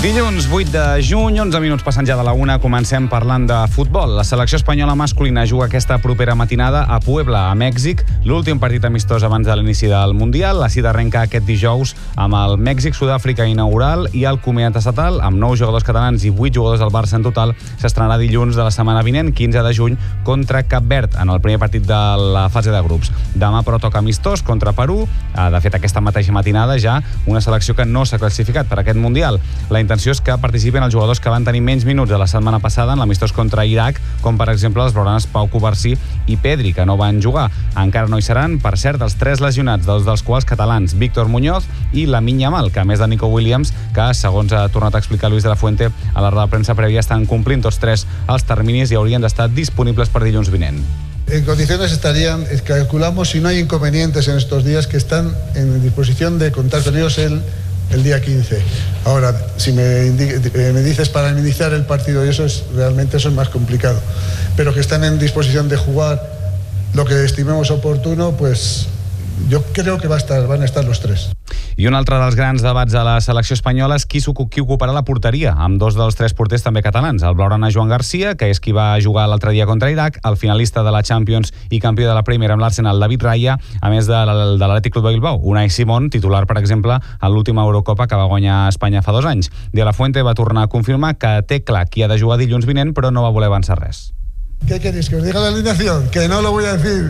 Dilluns 8 de juny, 11 minuts passant ja de la 1, comencem parlant de futbol. La selecció espanyola masculina juga aquesta propera matinada a Puebla, a Mèxic, l'últim partit amistós abans de l'inici del Mundial. La cita arrenca aquest dijous amb el Mèxic-Sud-àfrica inaugural i el comiat estatal, amb 9 jugadors catalans i 8 jugadors del Barça en total, s'estrenarà dilluns de la setmana vinent, 15 de juny, contra Cap Verd, en el primer partit de la fase de grups. Demà, però, toca amistós contra Perú. De fet, aquesta mateixa matinada ja una selecció que no s'ha classificat per aquest Mundial. La intenció és que participin els jugadors que van tenir menys minuts de la setmana passada en l'amistós contra Iraq, com per exemple els blaugranes Pau Covarsí i Pedri, que no van jugar. Encara no hi seran, per cert, els 3 lesionats, dels quals catalans Víctor Muñoz i Lamine Yamal, que a més de Nico Williams, que segons ha tornat a explicar Luis de la Fuente a la roda de premsa prèvia, estan complint tots 3 els terminis i haurien d'estar disponibles per dilluns vinent. En condiciones estarían, calculamos, si no hay inconvenientes en estos días, que están en disposición de contar con ellos el día 15. Ahora, si me dices para iniciar el partido, y eso es más complicado, pero que están en disposición de jugar lo que estimemos oportuno, pues yo creo que van a estar los 3. I un altre dels grans debats de la selecció espanyola és qui ocuparà la porteria, amb 2 dels 3 porters també catalans. El blaugrana Joan Garcia, que és qui va jugar l'altre dia contra Iraq, el finalista de la Champions i campió de la Premier amb l'Arsenal, David Raya, a més de l'Atlètic Club de Bilbao. Unai Simón, titular, per exemple, en l'última Eurocopa que va guanyar Espanya fa 2 anys. De la Fuente va tornar a confirmar que té clar qui ha de jugar dilluns vinent, però no va voler avançar res. ¿Qué queréis? ¿Que os diga la alineación? Que no lo voy a decir.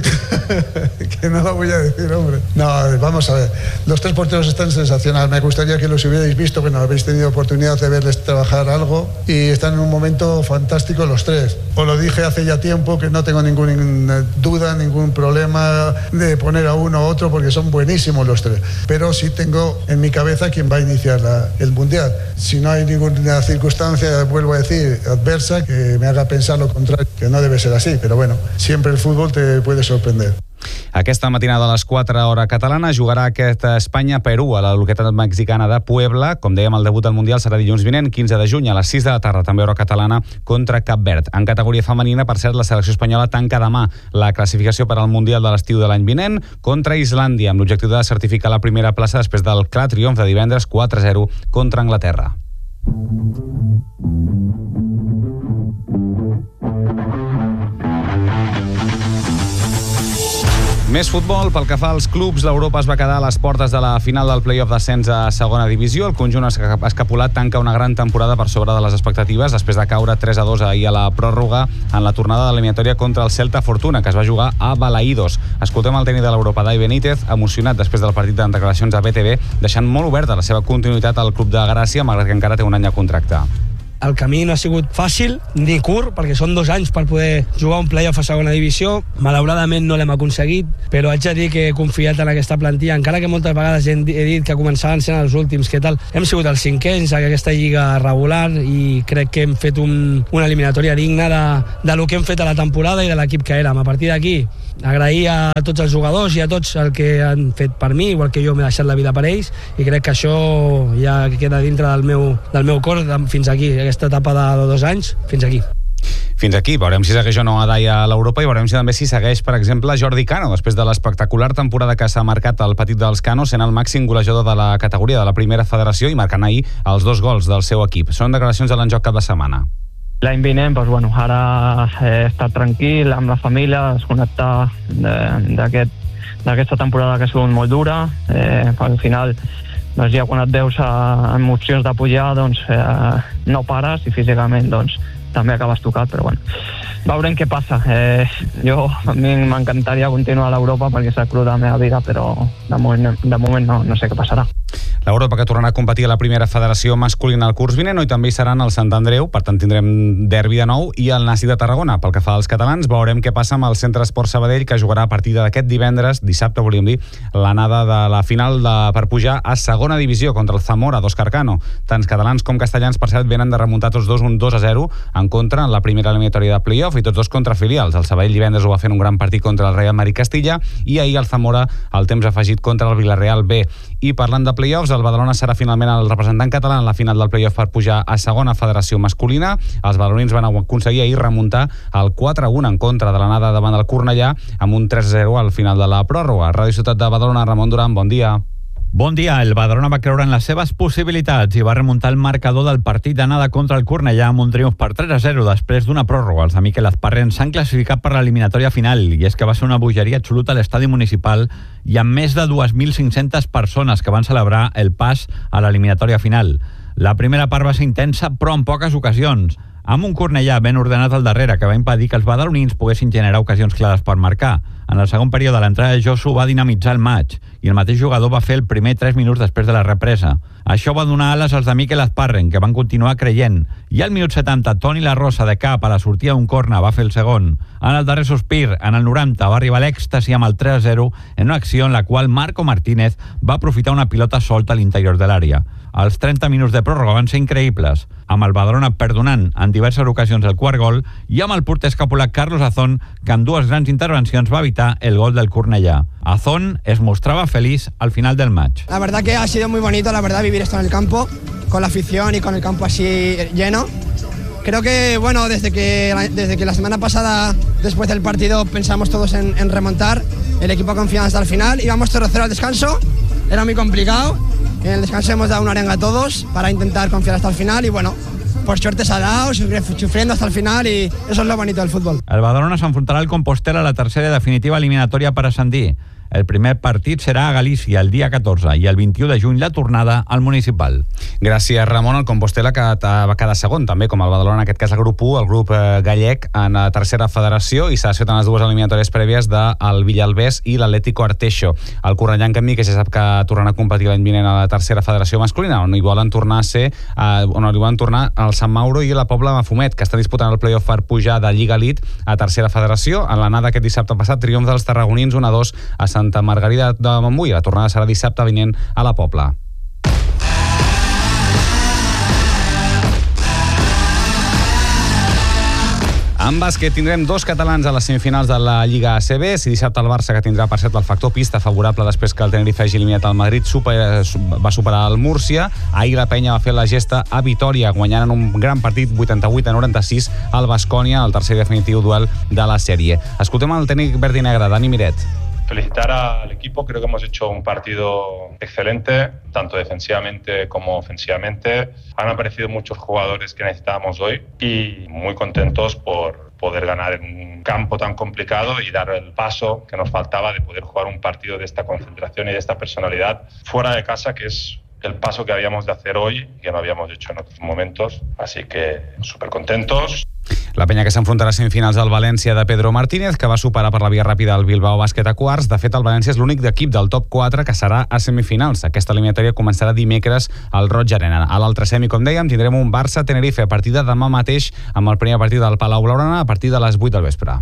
Que no lo voy a decir, hombre. No, vamos a ver. Los 3 porteros están sensacionales. Me gustaría que los hubierais visto, que no habéis tenido oportunidad de verles trabajar algo. Y están en un momento fantástico los 3. Os lo dije hace ya tiempo, que no tengo ninguna duda, ningún problema de poner a uno u otro, porque son buenísimos los 3. Pero sí tengo en mi cabeza quién va a iniciar el Mundial. Si no hay ninguna circunstancia, vuelvo a decir, adversa, que me haga pensar lo contrario, que no debe ser así, pero bueno, siempre el fútbol te puede sorprender. Aquesta matinada a les 4 hora catalana jugarà aquest Espanya-Perú a la localitat mexicana de Puebla. Com dèiem, el debut al Mundial serà dilluns vinent, 15 de juny, a les 6 de la tarda, també hora catalana, contra Cap Verd. En categoria femenina, per cert, la selecció espanyola tanca demà la classificació per al Mundial de l'estiu de l'any vinent contra Islàndia, amb l'objectiu de certificar la primera plaça després del clar triomf de divendres 4-0 contra Anglaterra. Més futbol. Pel que fa als clubs, l'Europa es va quedar a les portes de la final del play-off d'ascens a segona divisió. El conjunt escapulat tanca una gran temporada per sobre de les expectatives després de caure 3-2 ahir a la pròrroga en la tornada de l'eliminatòria contra el Celta Fortuna, que es va jugar a Balaïdos. Escoltem el tècnic de l'Europa, Dai Benítez, emocionat després del partit en declaracions a BTV, deixant molt oberta la seva continuïtat al club de Gràcia, malgrat que encara té un any de contracte. El camí no ha sigut fàcil ni curt, perquè són 2 anys per poder jugar un play-off a segona divisió. Malauradament no l'hem aconseguit, però haig de dir que he confiat en aquesta plantilla, encara que moltes vegades he dit que començaven sent els últims, que tal. Hem sigut els 5ens a aquesta lliga regular i crec que hem fet una eliminatòria digna de lo que hem fet a la temporada i de l'equip que érem. A partir d'aquí, agrair a tots els jugadors i a tots el que han fet per mi, igual que jo m'he deixat la vida per ells, i crec que això ja queda dintre del meu cor fins aquí, aquesta etapa de 2 anys, fins aquí. Fins aquí. Veurem si segueix o no a Dai a l'Europa i veurem si també segueix, per exemple, Jordi Cano, després de l'espectacular temporada que s'ha marcat al Petit dels Canos, sent el màxim golejador de la categoria de la primera federació i marcant ahir els 2 gols del seu equip. Són declaracions de l'Enjoc cap de setmana. L'any vinent, doncs, bueno, ara estar tranquil amb la família, desconnectar d'aquesta temporada que ha sigut molt dura. Al final, doncs, ja quan et veus en emocions de pujar, doncs, no pares i físicament doncs, també acabes tocat, però bueno, veurem què passa. A mi m'encantaria continuar a l'Europa perquè és el club de la meva vida, però de moment no sé què passarà. L'Europa, que tornarà a competir a la primera federació masculina al curs vinent, i també hi seran el Sant Andreu, per tant tindrem derbi de nou, i el Nàstic de Tarragona. Pel que fa als catalans, veurem què passa amb el Centre Esport Sabadell, que jugarà a partir d'aquest dissabte, volíem dir, l'anada de la final per pujar a segona divisió contra el Zamora d'Òscar Cano. Tants catalans com castellans, per cert, venen de remuntar tots dos un 2-0 en contra en la primera eliminatòria de play-off, i tots dos contra filials. El Sabadell divendres ho va fer en un gran partit contra el Real Madrid Castilla, i ahir el Zamora el temps afegit contra el Villarreal B. I parlant de play-offs, el Badalona serà finalment el representant català en la final del play-off per pujar a segona federació masculina. Els badalonins van aconseguir ahir remuntar el 4-1 en contra de l'anada davant del Cornellà amb un 3-0 al final de la pròrroga. Ràdio Ciutat de Badalona, Ramon Duran, bon dia. Bon dia, el Badalona va creure en les seves possibilitats i va remuntar el marcador del partit d'anada contra el Cornellà amb un triomf per 3-0 després d'una pròrroga. Els de Miquel Azparren s'han classificat per l'eliminatòria final i és que va ser una bogeria absoluta a l'estadi municipal i amb més de 2.500 persones que van celebrar el pas a l'eliminatòria final. La primera part va ser intensa, però en poques ocasions, amb un Cornellà ben ordenat al darrere que va impedir que els badalonins poguessin generar ocasions clares per marcar. En el segon període, l'entrada de Josu va dinamitzar el maig i el mateix jugador va fer el primer 3 minuts després de la represa. Això va donar ales als de Miquel Azparren, que van continuar creient. I al minut 70, Toni La Rosa, de cap a la sortida d'un corna, va fer el segon. En el darrer sospir, en el 90, va arribar l'èxtasi amb el 3-0 en una acció en la qual Marco Martínez va aprofitar una pilota solta a l'interior de l'àrea. Els 30 minuts de pròrroga van ser increïbles, amb el Badalona perdonant en diverses ocasions el quart gol i amb el porter escapulat Carlos Azón, que en 2 grans intervencions va evitar el gol del Cornellà. Azón es mostraba feliz al final del match. La verdad que ha sido muy bonito, la verdad, vivir esto en el campo, con la afición y con el campo así lleno. Creo que, bueno, desde que la semana pasada, después del partido, pensamos todos en remontar, el equipo confiaba hasta el final, íbamos 0-0 al descanso, era muy complicado. En el descanso hemos dado una arenga a todos para intentar confiar hasta el final y bueno, por suerte se ha dado, sufriendo hasta el final y eso es lo bonito del fútbol. El Badalona s'enfrontarà al Compostela a la tercera i definitiva eliminatòria per ascendir. El primer partit serà a Galícia el dia 14 i el 21 de juny la tornada al Municipal. Gràcies, Ramon. El Compostela que va quedar segon, també, com el Badalona, en aquest cas el grup 1, el grup gallec, en la tercera federació, i s'ha desfet en les dues eliminatòries prèvies del Villalbés i l'Atlético Arteixo. El Cornellà, en canvi, que ja sap que tornaran a competir l'any vinent a la tercera federació masculina, on hi volen tornar a ser, on hi volen tornar el Sant Mauro i la Pobla Mafumet, que està disputant el play-off per pujar de Lliga Elite a tercera federació. En l'anada aquest dissabte passat, triomf dels tarragonins 1-2 a Santa Margarida de Montbui. La tornada serà dissabte vinent a la Pobla. En bàsquet tindrem 2 catalans a les semifinals de la Lliga ACB. Si dissabte el Barça, que tindrà per cert el factor pista favorable després que el Tenerife hagi eliminat el Madrid, va superar el Múrcia. Ahir la Penya va fer la gesta a Vitòria, guanyant en un gran partit 88-96 al Baskonia, el tercer i definitiu duel de la sèrie. Escoltem el tècnic verd i negre, Dani Miret. Felicitar al equipo, creo que hemos hecho un partido excelente, tanto defensivamente como ofensivamente. Han aparecido muchos jugadores que necesitábamos hoy y muy contentos por poder ganar en un campo tan complicado y dar el paso que nos faltaba de poder jugar un partido de esta concentración y de esta personalidad fuera de casa, que es el paso que habíamos de hacer hoy y que no habíamos hecho en otros momentos. Así que súper contentos. La Penya que s'enfrontarà a semifinals del València de Pedro Martínez, que va superar per la via ràpida el Bilbao Bàsquet a quarts. De fet, el València és l'únic d'equip del top 4 que serà a semifinals. Aquesta eliminatòria començarà dimecres al Roig Arena. A l'altre semi, com dèiem, tindrem un Barça-Tenerife a partir de demà mateix, amb el primer partit del Palau Blaugrana a partir de les 8 del vespre.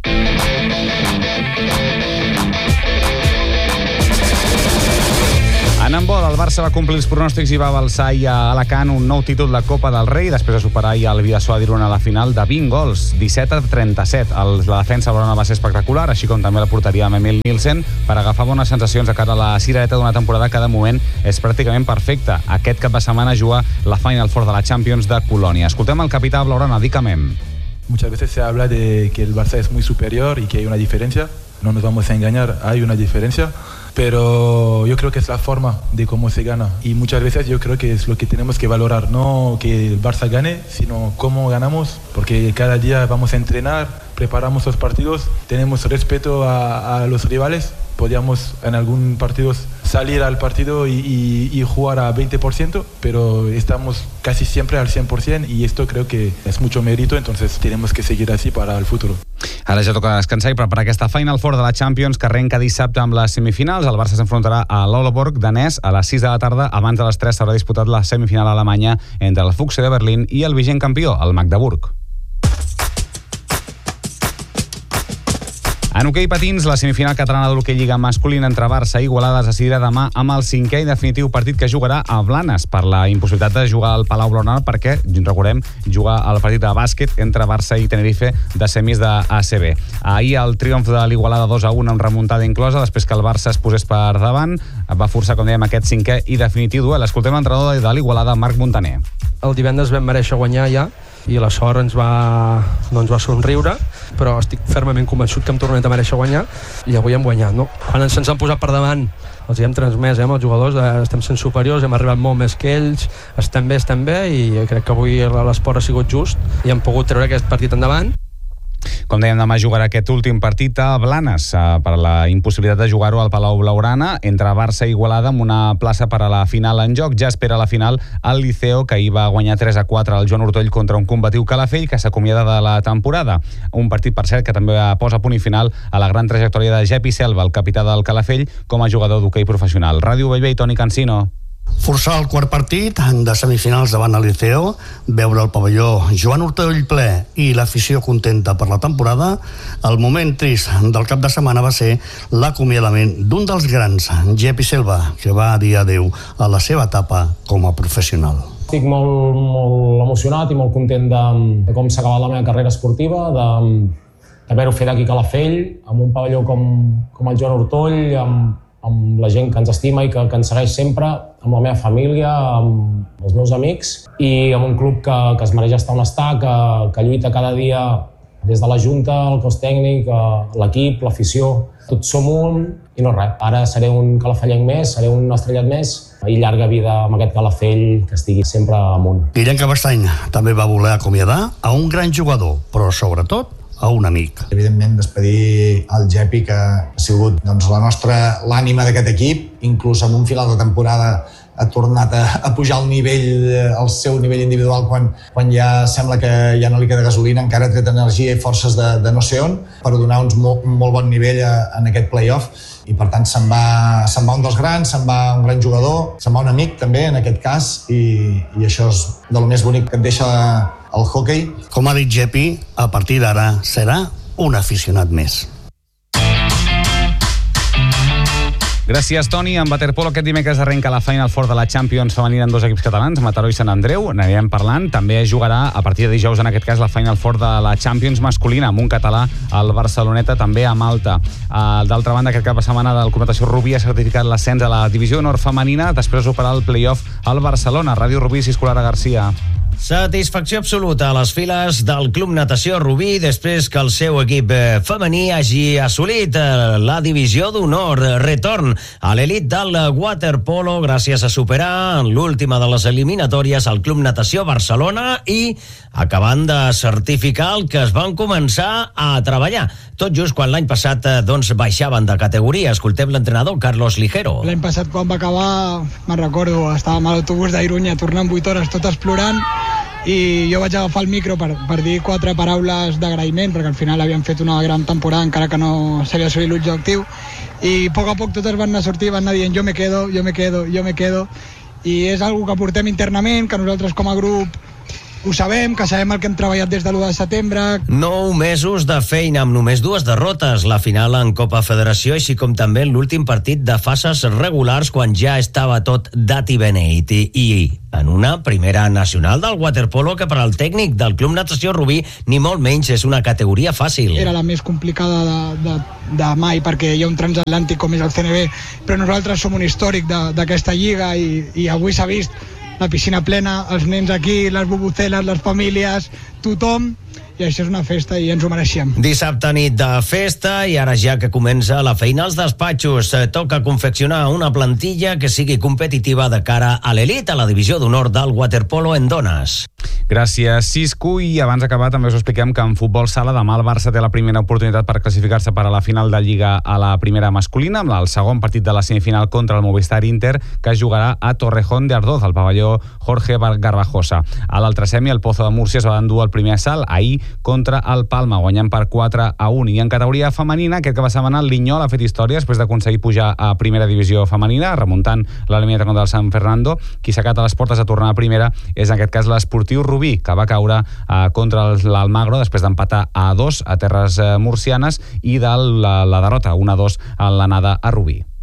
En handbol, el Barça va complir els pronòstics i va balsar ahir a Alacant un nou títol de Copa del Rei, després de superar ahir el Bidasoa d'Irun a la final de 20 gols, 17-37. La defensa blaugrana va ser espectacular, així com també la porteria amb Emil Nielsen, per agafar bones sensacions de cara a la cirereta d'una temporada que de moment és pràcticament perfecta. Aquest cap de setmana juga la Final Four de la Champions de Colònia. Escoltem el capità blaugrana, Dick Amem. Muchas veces se habla de que el Barça es muy superior y que hay una diferencia. No nos vamos a engañar, hay una diferencia. Pero yo creo que es la forma de cómo se gana y muchas veces yo creo que es lo que tenemos que valorar, no que el Barça gane, sino cómo ganamos, porque cada día vamos a entrenar, preparamos los partidos, tenemos respeto a los rivales. Podíamos en algún partido salir al partido y jugar a 20%, pero estamos casi siempre al 100% y esto creo que es mucho mérito, entonces tenemos que seguir así para el futuro. Ara ja toca descansar i preparar aquesta Final Four de la Champions que arrenca dissabte amb les semifinals. El Barça s'enfrontarà a l'Oloborg danès a les 6 de la tarda. Abans de les 3 s'haurà disputat la semifinal alemanya entre el Füchse de Berlín i el vigent campió, el Magdeburg. En hoquei patins, la semifinal catalana de l'hoquei Lliga masculina entre Barça i Igualada es decidirà demà amb el 5è i definitiu partit que jugarà a Blanes per la impossibilitat de jugar al Palau Blaugrana perquè, recordem, jugar el partit de bàsquet entre Barça i Tenerife de semis de ACB. Ahir el triomf de l'Igualada 2-1 amb remuntada inclosa, després que el Barça es posés per davant, va forçar, com dèiem, aquest 5è i definitiu duel. Escoltem l'entrenador de l'Igualada, Marc Montaner. El divendres vam mereixer guanyar ja, i la sort ens va somriure, però estic fermament convençut que hem tornat a mereixer guanyar i avui hem guanyat, no? Quan se'ns han posat per davant els hem transmès, els jugadors, estem sent superiors, hem arribat molt més que ells, estem bé i crec que avui l'esport ha sigut just i hem pogut treure aquest partit endavant. Com dèiem, demà jugarà aquest últim partit a Blanes per la impossibilitat de jugar-ho al Palau Blaugrana entre Barça i Igualada amb una plaça per a la final en joc. Ja espera la final al Liceo, que ahir va guanyar 3-4 al Joan Ortoll contra un combatiu Calafell que s'acomiada de la temporada. Un partit, per cert, que també posa punt i final a la gran trajectòria de Jepi Selva, el capità del Calafell, com a jugador d'hoquei professional. Ràdio Bellvei, Toni Cancino. Forçar el quart partit de semifinals davant el Liceo, veure el pavelló Joan Ortoll ple i l'afició contenta per la temporada. El moment trist del cap de setmana va ser l'acomiadament d'un dels grans, Jepi Selva, que va dir adeu a la seva etapa com a professional. Estic molt emocionat i molt content de com s'ha acabat la meva carrera esportiva, d'haver-ho fet aquí a Calafell, amb un pavelló com el Joan Ortoll, amb la gent que ens estima i que ens segueix sempre, amb la meva família, amb els meus amics i amb un club que es mereix estar on està, que lluita cada dia des de la Junta, el cos tècnic, l'equip, l'afició. Tots som un i no res. Ara seré un calafellenc més, seré un estrellat més i llarga vida amb aquest Calafell que estigui sempre amunt. Guillem Cabestany també va voler acomiadar a un gran jugador, però sobretot a un amic. Evidentment, despedir el Jepi, que ha sigut l'ànima d'aquest equip, inclús en un final de temporada ha tornat a pujar el seu nivell individual quan ja sembla que ja no li queda gasolina, encara ha tret energia i forces de no sé on per donar un molt bon nivell en aquest play-off i per tant se'n va un dels grans, se'n va un gran jugador, se'n va un amic també en aquest cas i això és del més bonic que et deixa el hoquei. Com ha dit Jepi, a partir d'ara serà un aficionat més. Gràcies, Toni. En waterpolo aquest dimecres arrenca la Final Four de la Champions femenina en dos equips catalans, Mataró i Sant Andreu. N'anirem parlant. També es jugarà a partir de dijous, en aquest cas, la Final Four de la Champions masculina, amb un català al Barceloneta, també a Malta. D'altra banda, aquest cap de setmana el Club Natació Rubí ha certificat l'ascens a la divisió d'honor femenina després de superar el play-off al Barcelona. Ràdio Rubí, Ciscolara Garcia. Satisfacció absoluta a les files del Club Natació Rubí després que el seu equip femení hagi assolit la divisió d'honor. Retorn a l'elit del waterpolo gràcies a superar en l'última de les eliminatòries al Club Natació Barcelona i acabant de certificar el que es van començar a treballar. Tot just quan l'any passat baixaven de categoria. Escoltem l'entrenador Carlos Ligero. L'any passat quan va acabar, me'n recordo, estàvem a l'autobús d'Irunya tornant 8 hores totes plorant i jo vaig agafar el micro per dir 4 paraules d'agraïment perquè al final havíem fet una gran temporada encara que no s'havia assolit l'objectiu i a poc totes van anar a sortir, van anar dient yo me quedo i és algo que portem internament, que nosaltres com a grup ho sabem, que sabem el que hem treballat des de l'1 de setembre. 9 mesos de feina amb només 2 derrotes, la final en Copa Federació, així com també l'últim partit de fases regulars quan ja estava tot dat i beneit. I en una primera nacional del waterpolo que per al tècnic del Club Natació Rubí ni molt menys és una categoria fàcil. Era la més complicada de mai perquè hi ha un transatlàntic com és el CNB, però nosaltres som un històric d'aquesta lliga i avui s'ha vist la piscina plena, els nens aquí, les bubuceles, les famílies, tothom, i això és una festa i ens ho mereixem. Dissabte nit de festa i ara ja que comença la feina als despatxos. Toca confeccionar una plantilla que sigui competitiva de cara a l'elit, a la divisió d'honor del waterpolo en dones. Gràcies, Cisco. I abans d'acabar també us expliquem que en futbol sala demà el Barça té la primera oportunitat per classificar-se per a la final de Lliga a la primera masculina, amb el segon partit de la semifinal contra el Movistar Inter, que es jugarà a Torrejón de Ardoz, al pavelló Jorge Garbajosa. A l'altre semi, el Pozo de Múrcia es va endur el primer assalt ahir contra el Palma, guanyant per 4-1. I en categoria femenina, aquest cap de setmana el Linyol ha fet història després d'aconseguir pujar a primera divisió femenina, remuntant l'eliminatori contra el San Fernando. Qui s'acata les portes a tornar a primera és en aquest cas l'Esportiu Rubí, que va caure contra l'Almagro després d'empatar a 2 a terres murcianes i de la derrota 1-2 en l'anada a Rubí.